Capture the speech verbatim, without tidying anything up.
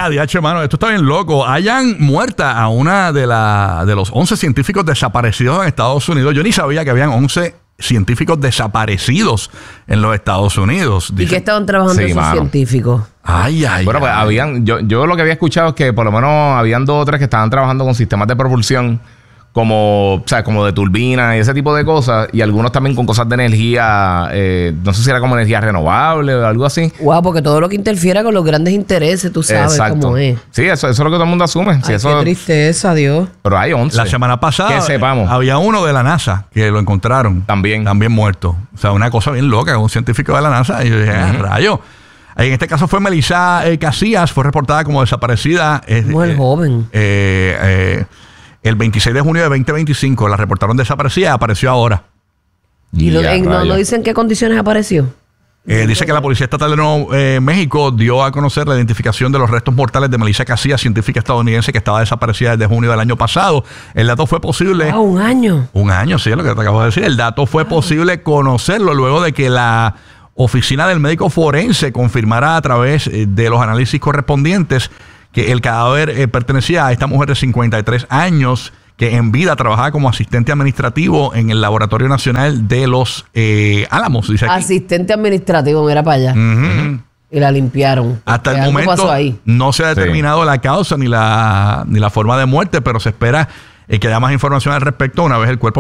Ah, diache, mano, esto está bien loco. Hayan muerta a una de, la, de los once científicos desaparecidos en Estados Unidos. Yo ni sabía que habían once científicos desaparecidos en los Estados Unidos. ¿Y qué estaban trabajando Sí, esos mano. científicos? Ay, ay, Bueno, pues ay. habían, yo, yo lo que había escuchado es que por lo menos habían dos o tres que estaban trabajando con sistemas de propulsión como, o sea, como de turbina y ese tipo de cosas, y algunos también con cosas de energía, eh, no sé si era como energía renovable o algo así. Wow, porque todo lo que interfiera con los grandes intereses, tú sabes cómo es. Sí, eso, eso es lo que todo el mundo asume. Sí, Ay, eso, qué tristeza, Dios. pero hay once. La semana pasada que sepamos. había uno de la NASA que lo encontraron. También. También muerto. O sea, una cosa bien loca, un científico de la NASA. Y yo dije, ah, rayo. En este caso fue Melissa eh, Casillas, fue reportada como desaparecida. eh, Mujer eh, joven. eh, eh, el veintiséis de junio de veinte veinticinco la reportaron desaparecida y apareció ahora. ¿Y lo- Ya, en- no, rayos. no dicen qué condiciones apareció? Eh, dice que la Policía Estatal de Nuevo eh, México dio a conocer la identificación de los restos mortales de Melissa Casillas, científica estadounidense que estaba desaparecida desde junio del año pasado. El dato fue posible... Ah, un año. Un año, sí, es lo que te acabo de decir. El dato fue posible conocerlo luego de que la oficina del médico forense confirmara a través eh, de los análisis correspondientes que el cadáver eh, pertenecía a esta mujer de cincuenta y tres años que en vida trabajaba como asistente administrativo en el Laboratorio Nacional de los eh, Álamos, dice aquí. Asistente administrativo, mira para allá. Ujú. Y la limpiaron. Hasta el Algo momento pasó ahí. no se ha determinado la causa ni la, ni la forma de muerte, pero se espera eh, que haya más información al respecto una vez el cuerpo